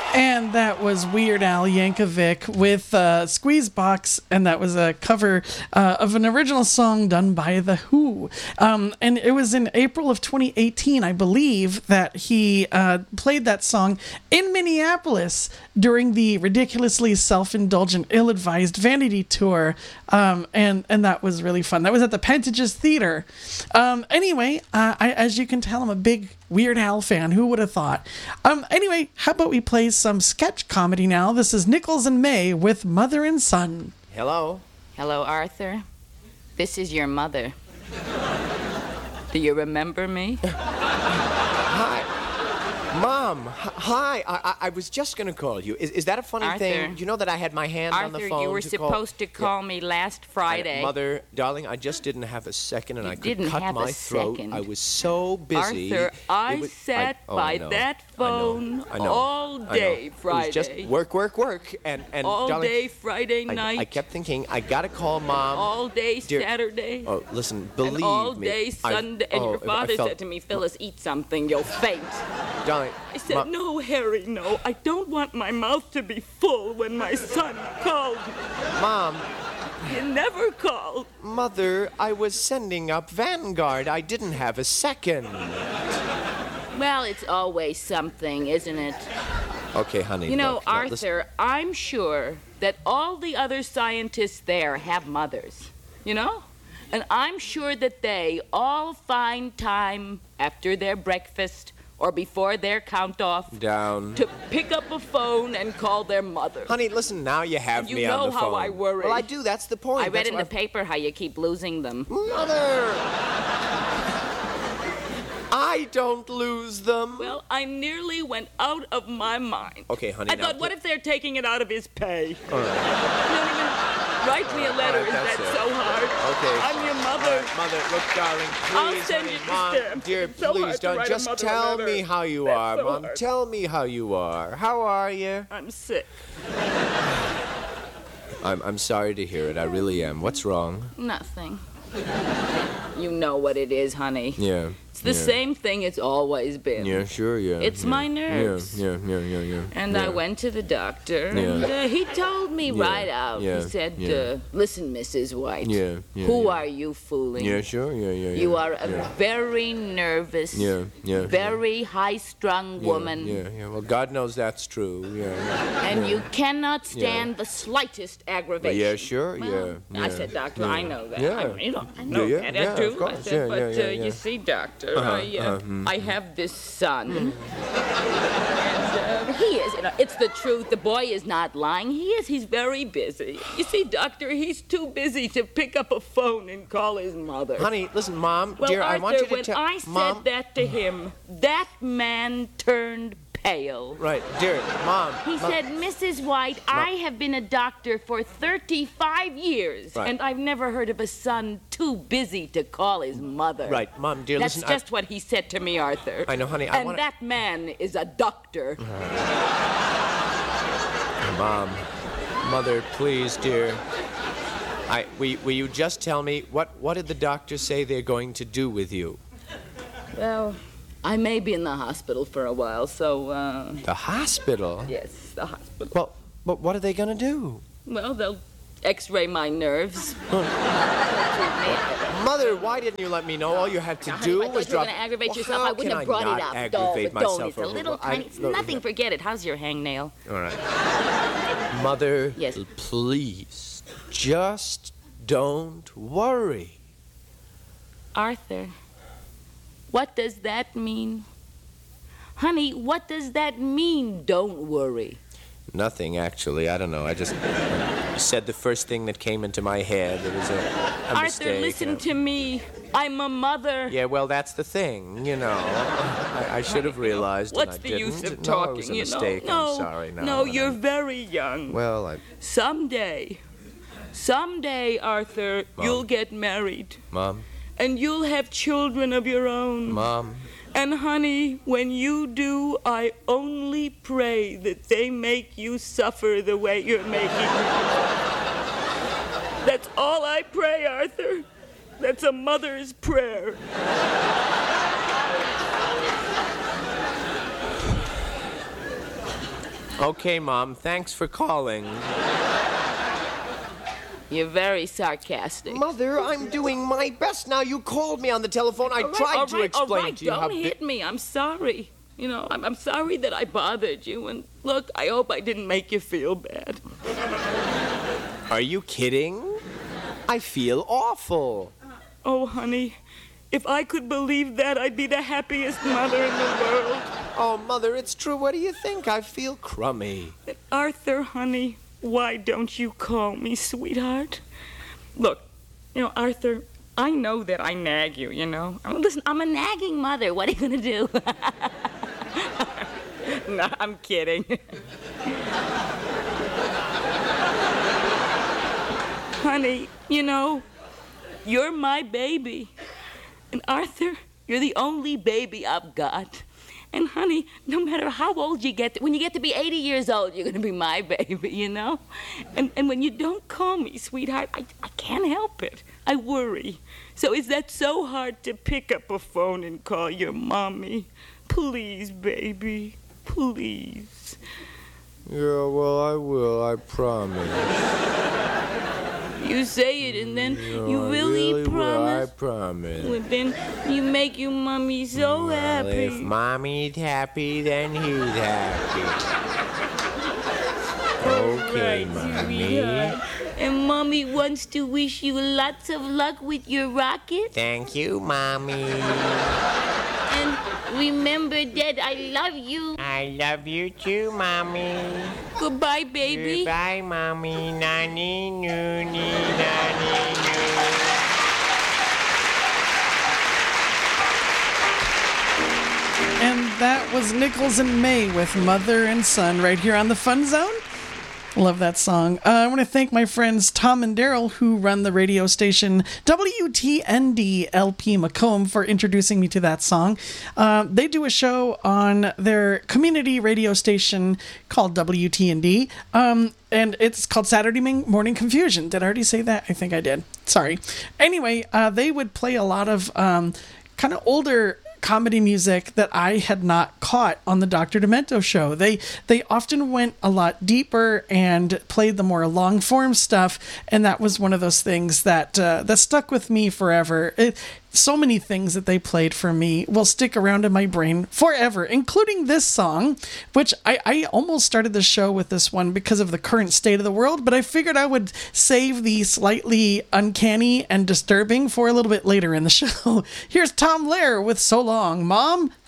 And that was Weird Al Yankovic with Squeezebox, and that was a cover of an original song done by The Who. And it was in April of 2018, I believe, that he played that song in Minneapolis during the ridiculously self-indulgent, ill-advised Vanity Tour, and that was really fun. That was at the Pentages Theater. Anyway, as you can tell, I'm a big Weird Al fan. Who would have thought? Anyway, how about we play some sketch comedy now? This is Nichols and May with Mother and Son. Hello. Hello, Arthur. This is your mother. Do you remember me? Hi. Mom, hi. I was just going to call you. Is that a funny Arthur. thing? You know that I had my hand on the phone Arthur, you were to supposed to call me last Friday. Mother, darling, I just didn't have a second, and You I could didn't cut have a my throat. second. I was so busy. Arthur, I sat by that phone all day Friday. It was just work, and all darling, day Friday night. I kept thinking, I gotta call Mom. All day Dear- Saturday. Oh, listen, believe and all me. day Sunday. And your father said to me, Phyllis, eat something, you'll faint. Darling, I said, no, Harry, no. I don't want my mouth to be full when my son called me. Mom, You never called. Mother, I was sending up Vanguard. I didn't have a second. Well, it's always something, isn't it? Okay, honey. You know, look, Arthur, I'm sure that all the other scientists there have mothers, you know? And I'm sure that they all find time after their breakfast or before their count-off down to pick up a phone and call their mother. Honey, listen, now you have And you me on the phone. know how I worry. Well, I do. That's the point. I read That's in the paper how you keep losing them. Mother! I don't lose them. Well, I nearly went out of my mind. Okay, honey, I now thought, what if they're taking it out of his pay? All right. You don't even write me a letter. All right, Is that's that it. so hard? Okay. I'm your mother. Mother, look, darling, please, I'll send honey, you the Mom, stamp. dear, It's so please hard to don't. write a Just mother a tell letter. me how you That's are, so Mom. hard. Tell me how you are. How are you? I'm sick. I'm sorry to hear it. I really am. What's wrong? Nothing. You know what it is, honey. Yeah. It's the same thing it's always been. Yeah, sure, yeah. It's yeah. my nerves. Yeah. And yeah. I went to the doctor, Yeah. and he told me Yeah, right out. yeah, He said, yeah. listen, Mrs. White, Yeah, who are you fooling? Yeah, sure, yeah. You are a yeah. very nervous, Yeah. very high-strung woman, Yeah. Well, God knows that's true. Yeah. and you cannot stand the slightest aggravation. Yeah, sure, Well, yeah. I said, Doctor, yeah. I know that. Yeah. I know Yeah, that. yeah, I do. of course. I said, Yeah, but yeah. you see, Doctor, I have this son. And he is, it's the truth. The boy is not lying. He is. He's very busy. You see, Doctor, he's too busy to pick up a phone and call his mother. Honey, listen, Mom, Well, dear, Arthur, I want you to when tell... I said Mom, that to him, that man turned pale. Right, dear, Mom. He Mom. said, Mrs. White, I have been a doctor for 35 years, Right. and I've never heard of a son too busy to call his mother. Right, Mom, dear, That's listen, just what he said to me, Arthur. I know, honey, And that man is a doctor. Mom, Mother, please, dear. Will you just tell me, what did the doctor say they're going to do with you? Well, I may be in the hospital for a while, so, The hospital? yes, the hospital. Well, but what are they going to do? Well, they'll x-ray my nerves. Mother, why didn't you let me know? All you had to do I thought was you were drop... going to aggravate Well, yourself. how I wouldn't can have brought not it up. aggravate Don't. myself It's a over- little tiny... It's nothing. Forget it. How's your hangnail? All right. Mother, Yes. please, just don't worry. Arthur, what does that mean? Honey, what does that mean, don't worry? Nothing, actually. I don't know. I just said the first thing that came into my head. It was a Arthur, mistake. listen to me. I'm a mother. Yeah, well, that's the thing, you know. I should have realized, What's and I the use didn't. of talking, No, it was a you mistake. know? I'm sorry. No, you're very young. Well, Someday, Arthur, Mom. you'll get married. Mom, And you'll have children of your own. Mom. And honey, when you do, I only pray that they make you suffer the way you're making me. That's all I pray, Arthur. That's a mother's prayer. Okay, Mom, thanks for calling. You're very sarcastic. Mother, I'm doing my best now. You called me on the telephone. I tried to explain to you how Don't hit me. I'm sorry. You know, I'm sorry that I bothered you. And look, I hope I didn't make you feel bad. Are you kidding? I feel awful. Oh, honey, if I could believe that, I'd be the happiest mother in the world. Oh, Mother, it's true. What do you think? I feel crummy. Arthur, honey, why don't you call me sweetheart? Look, you know, Arthur, I know that I nag you, you know. Listen, I'm a nagging mother. What are you going to do? No, I'm kidding. Honey, you know, you're my baby. And Arthur, you're the only baby I've got. And honey, no matter how old you get, when you get to be 80 years old, you're going to be my baby, you know? And when you don't call me sweetheart, I can't help it. I worry. So is that so hard to pick up a phone and call your mommy? Please, baby, please. Yeah, well, I will. I promise. You say it and then you I really will. promise? I promise. Well, then you make your mommy so Well, happy. if Mommy's happy, then he's happy. Okay, Right, Mommy. sweetheart. And Mommy wants to wish you lots of luck with your rocket. Thank you, Mommy. And remember that I love you. I love you too, Mommy. Goodbye, baby. Goodbye, Mommy. Nani, nooni, nani, noo. And that was Nichols and May with Mother and Son right here on the Fun Zone. Love that song. I want to thank my friends Tom and Daryl, who run the radio station WTND LP Macomb, for introducing me to that song. They do a show on their community radio station called WTND, and it's called Saturday Morning Confusion. Did I already say that? I think I did. Sorry. Anyway, they would play a lot of kind of older comedy music that I had not caught on the Dr. Demento show. They often went a lot deeper and played the more long form stuff, and that was one of those things that that stuck with me forever. So many things that they played for me will stick around in my brain forever, including this song, which I almost started the show with this one because of the current state of the world, but I figured I would save the slightly uncanny and disturbing for a little bit later in the show. Here's Tom Lehrer with So Long, Mom.